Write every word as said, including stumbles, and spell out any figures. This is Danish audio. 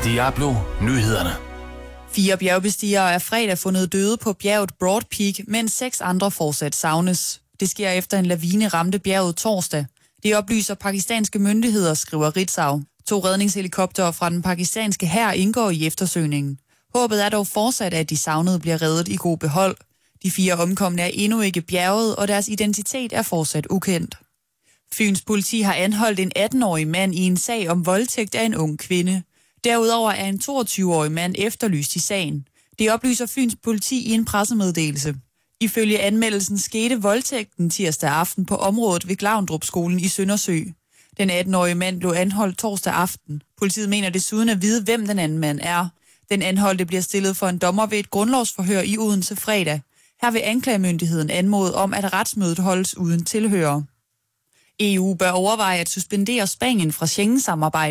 Diablo Nyhederne. Fire bjergbestigere er fredag fundet døde på bjerget Broad Peak, mens seks andre fortsat savnes. Det sker efter en lavine ramte bjerget torsdag. Det oplyser pakistanske myndigheder, skriver Ritzau. To redningshelikoptere fra den pakistanske hær indgår i eftersøgningen. Håbet er dog fortsat, at de savnede bliver reddet i god behold. De fire omkomne er endnu ikke bjerget, og deres identitet er fortsat ukendt. Fyns politi har anholdt en atten-årig mand i en sag om voldtægt af en ung kvinde. Derudover er en toogtyve-årig mand efterlyst i sagen. Det oplyser Fyns politi i en pressemeddelelse. Ifølge anmeldelsen skete voldtægten tirsdag aften på området ved Glavndrup-skolen i Søndersø. Den atten-årige mand blev anholdt torsdag aften. Politiet mener desuden at vide, hvem den anden mand er. Den anholdte bliver stillet for en dommer ved et grundlovsforhør i Odense fredag. Her vil anklagemyndigheden anmode om, at retsmødet holdes uden tilhører. E U bør overveje at suspendere Spanien fra Schengen-samarbejdet.